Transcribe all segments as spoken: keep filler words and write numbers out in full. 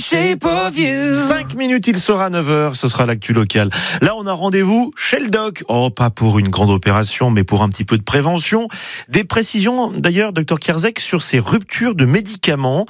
Shape of you. cinq minutes, il sera neuf heures, ce sera l'actu locale. Là, on a rendez-vous chez le doc. Oh, pas pour une grande opération, mais pour un petit peu de prévention. Des précisions, d'ailleurs, docteur Kierzek, sur ces ruptures de médicaments,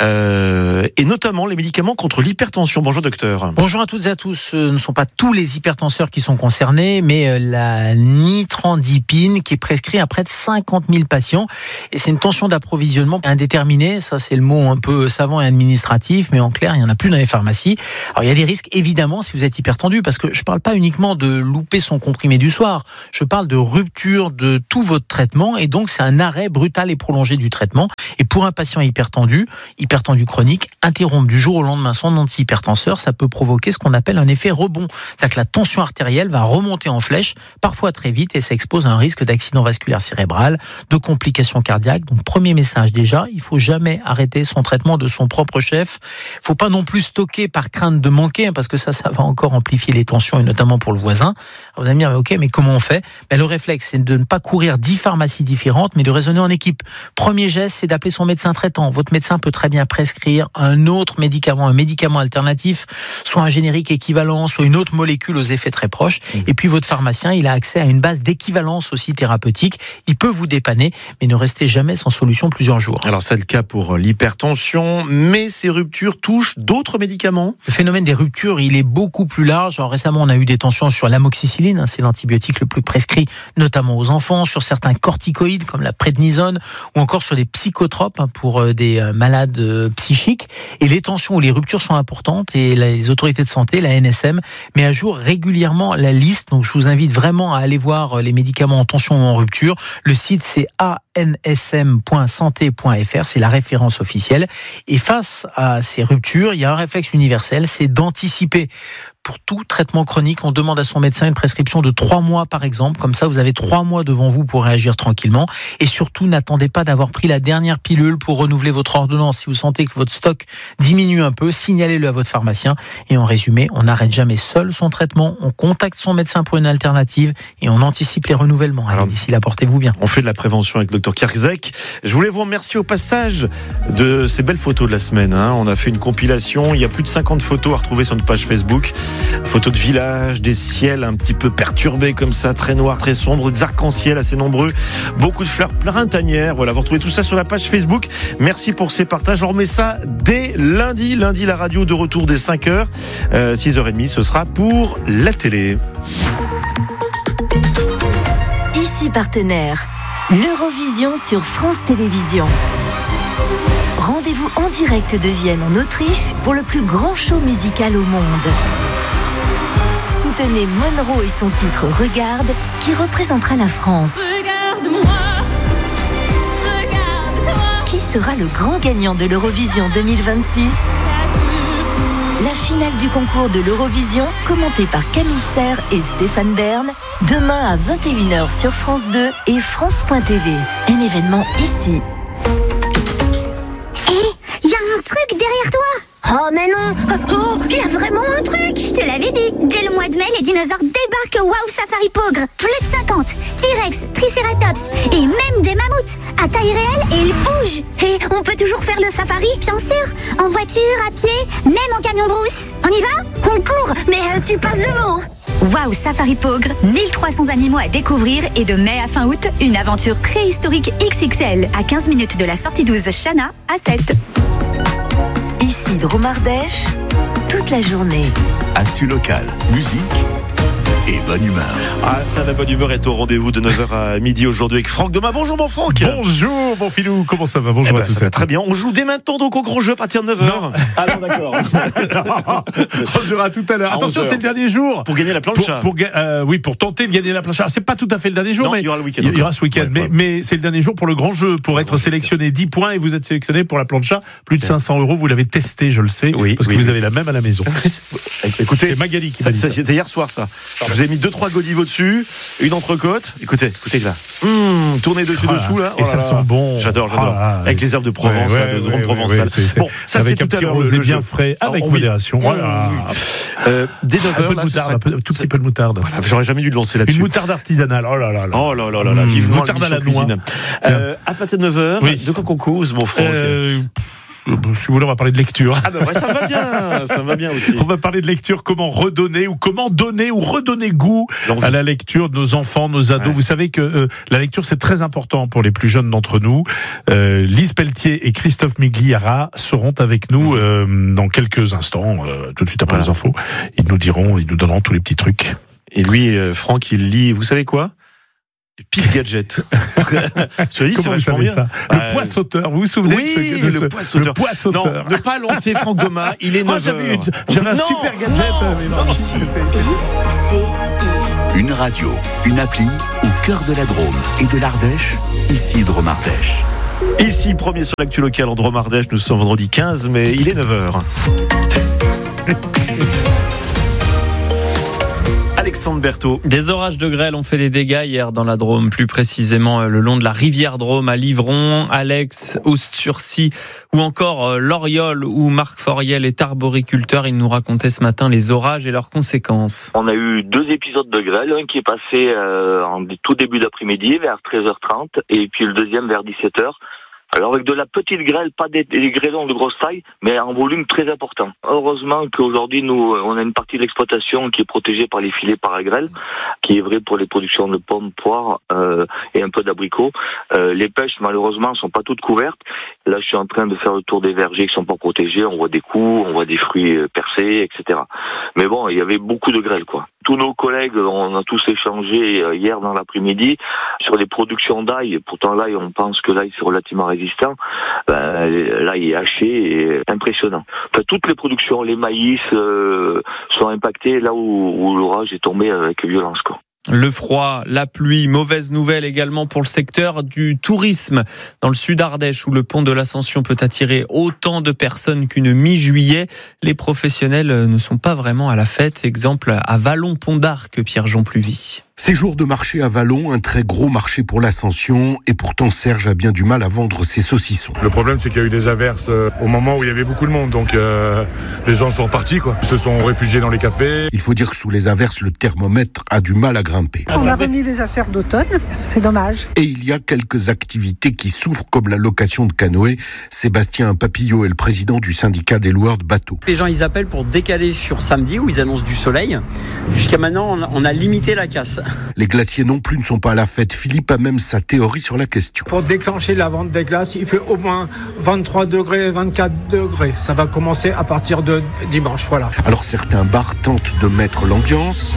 euh, et notamment les médicaments contre l'hypertension. Bonjour, docteur. Bonjour à toutes et à tous. Ce ne sont pas tous les hypertenseurs qui sont concernés, mais la nitrandipine qui est prescrite à près de cinquante mille patients. Et c'est une tension d'approvisionnement indéterminée. Ça, c'est le mot un peu savant et administratif, mais en clair, il n'y en a plus dans les pharmacies. Alors, il y a des risques, évidemment, si vous êtes hypertendu, parce que je ne parle pas uniquement de louper son comprimé du soir. Je parle de rupture de tout votre traitement, et donc c'est un arrêt brutal et prolongé du traitement. Et pour un patient hypertendu, hypertendu chronique, interrompre du jour au lendemain son antihypertenseur, ça peut provoquer ce qu'on appelle un effet rebond. C'est-à-dire que la tension artérielle va remonter en flèche, parfois très vite, et ça expose à un risque d'accident vasculaire cérébral, de complications cardiaques. Donc, premier message déjà, il ne faut jamais arrêter son traitement de son propre chef. Il ne faut pas non plus stocker par crainte de manquer, parce que ça, ça va encore amplifier les tensions, et notamment pour le voisin. Alors vous allez me dire, ok, mais comment on fait? Ben, le réflexe, c'est de ne pas courir dix pharmacies différentes, mais de raisonner en équipe. Premier geste, c'est d'appeler son médecin traitant. Votre médecin peut très bien prescrire un autre médicament, un médicament alternatif, soit un générique équivalent, soit une autre molécule aux effets très proches. Mmh. Et puis votre pharmacien, il a accès à une base d'équivalence aussi thérapeutique. Il peut vous dépanner, mais ne restez jamais sans solution plusieurs jours. Alors c'est le cas pour l'hypertension, mais ces ruptures touchent d'autres médicaments. Le phénomène des ruptures, il est beaucoup plus large. Alors, récemment, on a eu des tensions sur l'amoxicilline, c'est l'antibiotique le plus prescrit, notamment aux enfants, sur certains corticoïdes comme la prednisone, ou encore sur des psychotropes pour des malades psychiques. Et les tensions ou les ruptures sont importantes, et les autorités de santé, la N S M, met à jour régulièrement la liste. Donc je vous invite vraiment à aller voir les médicaments en tension ou en rupture. Le site, c'est a n s m point santé point f r, c'est la référence officielle. Et face à ces ruptures, il y a un réflexe universel, c'est d'anticiper. Pour tout traitement chronique, on demande à son médecin une prescription de trois mois par exemple. Comme ça, vous avez trois mois devant vous pour réagir tranquillement. Et surtout, n'attendez pas d'avoir pris la dernière pilule pour renouveler votre ordonnance. Si vous sentez que votre stock diminue un peu, signalez-le à votre pharmacien. Et en résumé, on n'arrête jamais seul son traitement. On contacte son médecin pour une alternative et on anticipe les renouvellements. Allez, d'ici là, portez-vous bien. On fait de la prévention avec le docteur Kierzek. Je voulais vous remercier au passage de ces belles photos de la semaine. Hein. On a fait une compilation. Il y a plus de cinquante photos à retrouver sur notre page Facebook. Photos de villages, des ciels un petit peu perturbés comme ça, très noirs, très sombres, des arcs-en-ciel assez nombreux, beaucoup de fleurs printanières. Voilà, vous retrouvez tout ça sur la page Facebook. Merci pour ces partages. On remet ça dès lundi. Lundi, la radio de retour dès cinq heures. Euh, six heures trente, ce sera pour la télé. Ici partenaire, l'Eurovision sur France Télévisions. Rendez-vous en direct de Vienne en Autriche pour le plus grand show musical au monde. Soutenez Monroe et son titre Regarde, qui représentera la France. Regarde-moi, regarde-toi. Qui sera le grand gagnant de l'Eurovision deux mille vingt-six? La finale du concours de l'Eurovision, commentée par Camille Serre et Stéphane Bern, demain à vingt et une heures sur France deux et France point t v. Un événement ici. Hé, hey, y a un truc derrière toi. Oh mais non. Oh, il y a vraiment un truc. Je te l'avais dit. Dès le mois de mai, les dinosaures débarquent au Wow Safari Pogre. Plus de cinquante. T-Rex, Triceratops et même des mammouths. À taille réelle et ils bougent. Et on peut toujours faire le safari, bien sûr. En voiture, à pied, même en camion brousse. On y va? On court, mais euh, tu passes devant. Wow Safari Pogre, mille trois cents animaux à découvrir, et de mai à fin août, une aventure préhistorique X X L à quinze minutes de la sortie douze Chana à sept. Ici Dromardèche, toute la journée. Actu locale, musique et bonne humeur. Ah ça, la bonne humeur est au rendez-vous de neuf heures à midi aujourd'hui avec Franck Doma. Bonjour mon Franck. Bonjour mon filou, comment ça va? Bonjour eh ben, à tous. Ça va très bien, on joue dès maintenant donc au gros jeu à partir de neuf heures. Ah non d'accord. On jouera tout à l'heure. Attention, c'est le dernier jour. Pour gagner la plancha. Pour, pour, euh, oui, pour tenter de gagner la plancha. C'est pas tout à fait le dernier jour, non, mais il y aura le week-end. Il y aura ce week-end, ouais, mais, ouais. mais c'est le dernier jour pour le grand jeu, pour ouais, être sélectionné dix points, et vous êtes sélectionné pour la plancha. Plus de cinq cents euros, vous l'avez testé, je le sais, oui, parce oui, que vous oui. avez la même à la maison. Écoutez, c'est Magali qui ça, m'a dit ça, ça. C'était hier soir ça. Je vous ai mis deux trois godivots dessus, une entrecôte. Écoutez, écoutez là. Mmh, tournez dessus Voilà. dessous là. Et oh ça là sent là. bon. J'adore, j'adore. Ah, avec les herbes de Provence, ouais, là, de ouais, Drôme ouais, provençal. ouais, c'est, bon, ça avec c'est un tout à petit l'heure le, rosé le bien jeu. frais, avec oh, oui. modération. Voilà. Oh, oui. euh, dès neuf heures, un peu là, de ce moutarde, sera... un, peu, un tout petit peu de moutarde. Voilà, j'aurais jamais dû le lancer là-dessus. Une moutarde artisanale. Oh là là là. Oh là là là là. Mmh, Vivement moutarde à la l'émission noix. cuisine. Euh, à partir de neuf heures, oui. de quoi qu'on cause, mon Franck? Euh, si vous voulez, on va parler de lecture. Ah ben ouais, ça va bien, ça va bien aussi. On va parler de lecture, comment redonner ou comment donner ou redonner goût L'envie. à la lecture de nos enfants, nos ados. Ouais. Vous savez que euh, la lecture, c'est très important pour les plus jeunes d'entre nous. Euh, Lise Pelletier et Christophe Migliara seront avec nous euh, dans quelques instants, euh, tout de suite après voilà. les infos. Ils nous diront, ils nous donneront tous les petits trucs. Et lui, euh, Franck, il lit, vous savez quoi ? Pif Gadget. Sur lui, c'est vachement bien. Ça le euh... poissoteur, vous vous souvenez oui, de ce, de le ce, poissoteur. Le poissoteur. Non, ne pas lancer Franck Doma, il est neuf heures. Oh, j'avais, une, j'avais un non, super gadget. Non, mais non, non, ici. Une radio, une appli au cœur de la Drôme et de l'Ardèche, ici Drôme Ardèche. Ici, premier sur l'actu local en Drôme Ardèche, nous sommes vendredi quinze, mais il est neuf heures. Alexandre Berthaud. Des orages de grêle ont fait des dégâts hier dans la Drôme, plus précisément le long de la rivière Drôme à Livron, Alex, Oust-sur-Scie ou encore Loriol où Marc Foriel est arboriculteur. Il nous racontait ce matin les orages et leurs conséquences. On a eu deux épisodes de grêle, un qui est passé euh, en tout début d'après-midi vers treize heures trente et puis le deuxième vers dix-sept heures. Alors avec de la petite grêle, pas des, des grêlons de grosse taille, mais en volume très important. Heureusement qu'aujourd'hui, nous, on a une partie de l'exploitation qui est protégée par les filets para-grêle, qui est vrai pour les productions de pommes, poires euh, et un peu d'abricots. Euh, les pêches, malheureusement, sont pas toutes couvertes. Là, je suis en train de faire le tour des vergers qui sont pas protégés. On voit des coups, on voit des fruits percés, et cetera. Mais bon, il y avait beaucoup de grêle, quoi. Tous nos collègues, on a tous échangé hier dans l'après-midi sur les productions d'ail. Pourtant, l'ail, on pense que l'ail, c'est relativement résistant. Ben, l'ail est haché et impressionnant. Enfin, toutes les productions, les maïs, euh, sont impactés là où, où l'orage est tombé avec violence, quoi. Le froid, la pluie, mauvaise nouvelle également pour le secteur du tourisme. Dans le sud Ardèche, où le pont de l'Ascension peut attirer autant de personnes qu'une mi-juillet, les professionnels ne sont pas vraiment à la fête. Exemple à Vallon-Pont d'Arc, Pierre-Jean Pluvy. Ces jours de marché à Vallon, un très gros marché pour l'Ascension, et pourtant Serge a bien du mal à vendre ses saucissons. Le problème, c'est qu'il y a eu des averses euh, au moment où il y avait beaucoup de monde, donc euh, les gens sont repartis, quoi. Ils se sont réfugiés dans les cafés. Il faut dire que sous les averses, le thermomètre a du mal à grimper. On a remis les affaires d'automne, c'est dommage. Et il y a quelques activités qui souffrent, comme la location de canoës. Sébastien Papillot est le président du syndicat des loueurs de bateaux. Les gens, ils appellent pour décaler sur samedi, où ils annoncent du soleil. Jusqu'à maintenant, on a limité la casse. Les glaciers non plus ne sont pas à la fête. Philippe a même sa théorie sur la question. Pour déclencher la vente des glaces, il fait au moins vingt-trois degrés, vingt-quatre degrés. Ça va commencer à partir de dimanche, voilà. Alors certains bars tentent de mettre l'ambiance.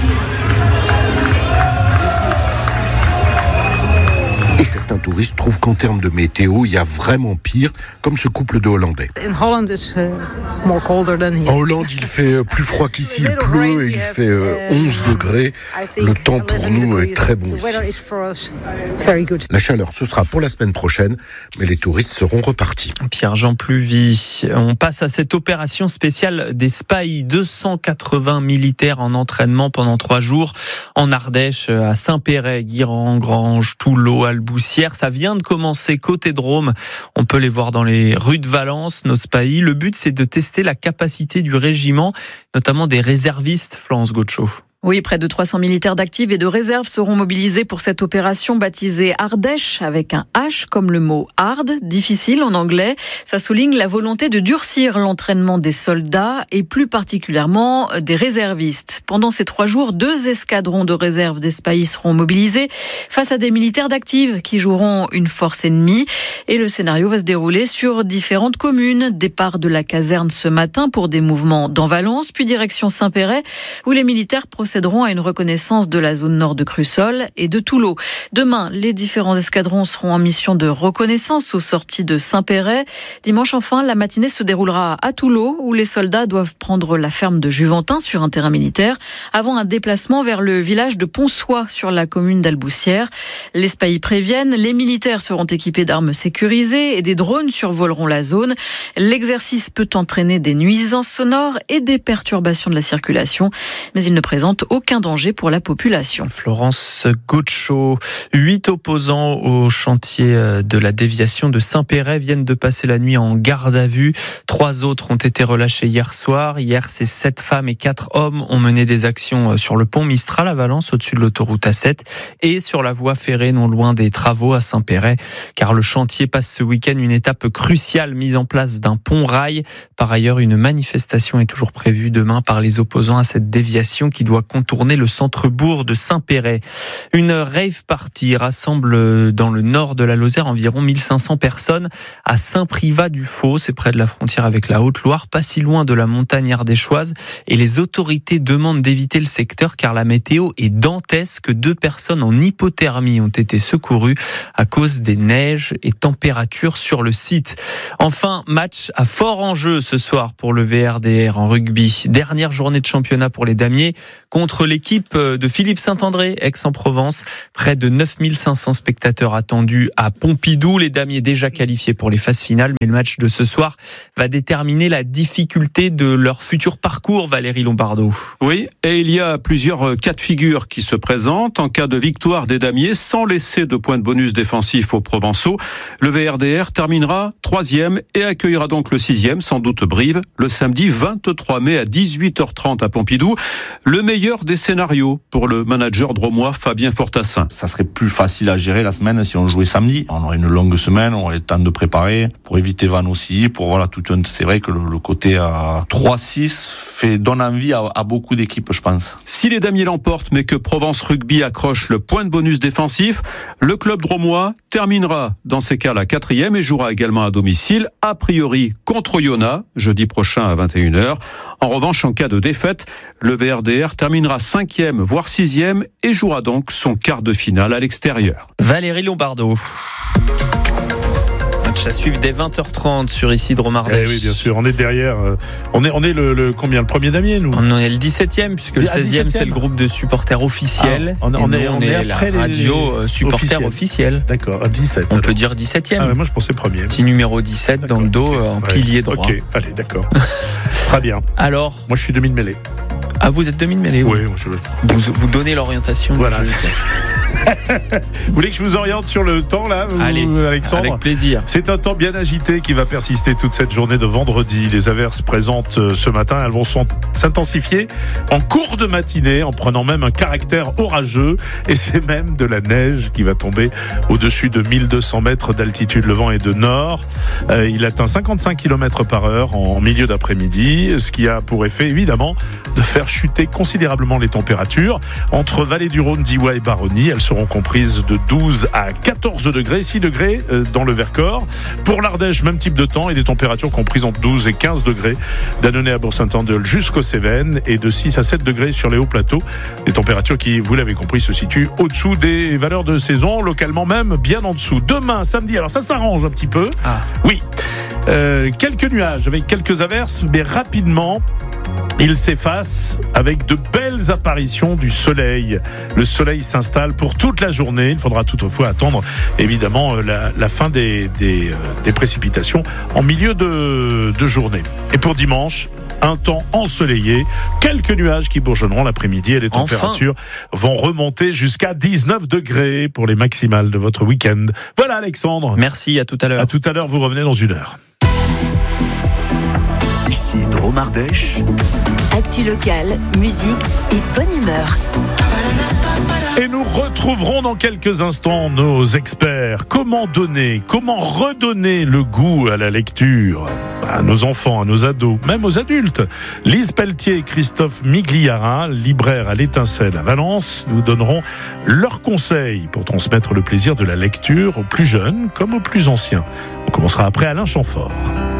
Et certains touristes trouvent qu'en termes de météo, il y a vraiment pire, comme ce couple de Hollandais. En Hollande, il fait plus froid qu'ici, il pleut et il fait onze degrés. Le temps pour nous est très bon ici. La chaleur, ce sera pour la semaine prochaine, mais les touristes seront repartis. Pierre-Jean Pluvy, on passe à cette opération spéciale des Spahis. deux cent quatre-vingts militaires en entraînement pendant trois jours en Ardèche, à Saint-Péret, Guiran, Granges, Toulot, Alboussière. Ça vient de commencer côté Drôme. On peut les voir dans les rues de Valence, nos Spahis. Le but, c'est de tester la capacité du régiment, notamment des réservistes. Florence Gaucho. Oui, près de trois cents militaires d'active et de réserve seront mobilisés pour cette opération baptisée Ardèche, avec un H comme le mot hard, difficile en anglais. Ça souligne la volonté de durcir l'entraînement des soldats et plus particulièrement des réservistes. Pendant ces trois jours, deux escadrons de réserve des Spahis seront mobilisés face à des militaires d'active qui joueront une force ennemie. Et le scénario va se dérouler sur différentes communes. Départ de la caserne ce matin pour des mouvements dans Valence, puis direction Saint-Péret, où les militaires procèderont à une reconnaissance de la zone nord de Crussol et de Toulot. Demain, les différents escadrons seront en mission de reconnaissance aux sorties de Saint-Péret. Dimanche, enfin, la matinée se déroulera à Toulot, où les soldats doivent prendre la ferme de Juventin sur un terrain militaire, avant un déplacement vers le village de Ponsoy sur la commune d'Alboussière. Les Spahis préviennent, les militaires seront équipés d'armes sécurisées et des drones survoleront la zone. L'exercice peut entraîner des nuisances sonores et des perturbations de la circulation, mais il ne présente présentent aucun danger pour la population. Florence Gaucho, huit opposants au chantier de la déviation de Saint-Péray viennent de passer la nuit en garde à vue. Trois autres ont été relâchés hier soir. Hier, ces sept femmes et quatre hommes ont mené des actions sur le pont Mistral à Valence, au-dessus de l'autoroute A sept, et sur la voie ferrée non loin des travaux à Saint-Péray, car le chantier passe ce week-end une étape cruciale, mise en place d'un pont-rail. Par ailleurs, une manifestation est toujours prévue demain par les opposants à cette déviation qui doit contourner le centre-bourg de Saint-Péray. Une rave party rassemble dans le nord de la Lozère environ mille cinq cents personnes à Saint-Privat-du-Faux, c'est près de la frontière avec la Haute-Loire, pas si loin de la montagne ardéchoise, et les autorités demandent d'éviter le secteur car la météo est dantesque. Deux personnes en hypothermie ont été secourues à cause des neiges et températures sur le site. Enfin, match à fort enjeu ce soir pour le V R D R en rugby. Dernière journée de championnat pour les damiers contre l'équipe de Philippe Saint-André, Aix-en-Provence. Près de neuf mille cinq cents spectateurs attendus à Pompidou. Les damiers déjà qualifiés pour les phases finales, mais le match de ce soir va déterminer la difficulté de leur futur parcours, Valérie Lombardo. Oui, et il y a plusieurs cas de figure qui se présentent. En cas de victoire des damiers, sans laisser de points de bonus défensifs aux Provençaux, le V R D R terminera troisième et accueillera donc le sixième, sans doute Brive, le samedi vingt-trois mai à dix-huit heures trente à Pompidou. Le meilleur des scénarios pour le manager dromois Fabien Fortassin. Ça serait plus facile à gérer la semaine si on jouait samedi. On aurait une longue semaine, on aurait le temps de préparer, pour éviter Vannes aussi, pour voilà tout un... C'est vrai que le, le côté à trois six fait, donne envie à, à beaucoup d'équipes, je pense. Si les damiers l'emportent, mais que Provence Rugby accroche le point de bonus défensif, le club dromois terminera dans ces cas la quatrième et jouera également à domicile, a priori contre Oyonnax, jeudi prochain à vingt et une heures. En revanche, en cas de défaite, le V R D R terminera cinquième, voire sixième et jouera donc son quart de finale à l'extérieur. Valérie Lombardo. Match à suivre dès vingt heures trente sur Isidro Mardèche. Eh oui, bien sûr, on est derrière. Euh, on est, on est le, le combien, le premier damier, nous. On est le dix-septième, puisque le seizième, c'est le groupe de supporters officiels. Ah, on, on, est, on, on est après la radio les... supporters officiels. D'accord, à dix-sept. On alors. peut dire dix-septième. Ah, mais moi, je pensais premier. Petit numéro dix-sept d'accord, dans le dos, okay. en ouais. pilier droit. Ok, allez, d'accord. Très bien. Alors. Moi, je suis demi de mêlée. Ah, vous êtes demi de mêlée. Oui, je... vous, vous donnez l'orientation. Voilà. Du jeu. Vous voulez que je vous oriente sur le temps là, Allez, Alexandre ? Avec plaisir. C'est un temps bien agité qui va persister toute cette journée de vendredi. Les averses présentes ce matin, elles vont s'intensifier en cours de matinée, en prenant même un caractère orageux. Et c'est même de la neige qui va tomber au-dessus de mille deux cents mètres d'altitude. Le vent est de nord. Euh, il atteint cinquante-cinq kilomètres par heure en milieu d'après-midi, ce qui a pour effet évidemment de faire chuter considérablement les températures. Entre Vallée du Rhône, Diois et Baronnie, elles seront comprises de douze à quatorze degrés, six degrés dans le Vercors. Pour l'Ardèche, même type de temps et des températures comprises entre douze et quinze degrés. D'Annonay à Bourg-Saint-Andel jusqu'aux Cévennes et de six à sept degrés sur les hauts plateaux. Des températures qui, vous l'avez compris, se situent au-dessous des valeurs de saison, localement même bien en dessous. Demain, samedi, alors ça s'arrange un petit peu. Ah. Oui. Euh, quelques nuages avec quelques averses, mais rapidement, il s'efface avec de belles apparitions du soleil. Le soleil s'installe pour toute la journée. Il faudra toutefois attendre, évidemment, la, la fin des, des, des précipitations en milieu de, de journée. Et pour dimanche, un temps ensoleillé, quelques nuages qui bourgeonneront l'après-midi et les températures enfin. vont remonter jusqu'à dix-neuf degrés pour les maximales de votre week-end. Voilà, Alexandre. Merci, à tout à l'heure. À tout à l'heure, vous revenez dans une heure. Ici Drôme Ardèche. Actu locale, musique et bonne humeur. Et nous retrouverons dans quelques instants nos experts. Comment donner, comment redonner le goût à la lecture à nos enfants, à nos ados, même aux adultes. Lise Pelletier et Christophe Migliara, libraires à l'Étincelle à Valence, nous donneront leurs conseils pour transmettre le plaisir de la lecture aux plus jeunes comme aux plus anciens. On commencera après Alain Chamfort.